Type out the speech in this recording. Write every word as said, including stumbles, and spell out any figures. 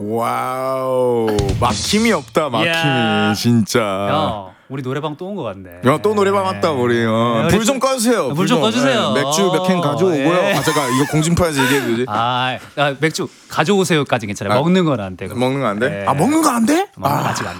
와우, 막힘이 없다, 막힘이. 이야. 진짜. 야, 우리 노래방 또 온 것 같네. 야, 또 노래방 왔다 우리. 어. 불 좀 꺼주세요. 불 좀 꺼주세요. 네, 맥주 몇 캔 가져오고요. 예. 아 잠깐 이거 공진파에서 얘기해도 되지? 아, 아 맥주 가져오세요까지 괜찮아요. 아, 먹는 건 안 돼. 먹는 거 안 돼? 네. 아 먹는 거 안 돼? 먹는 거 아, 아직 안 돼.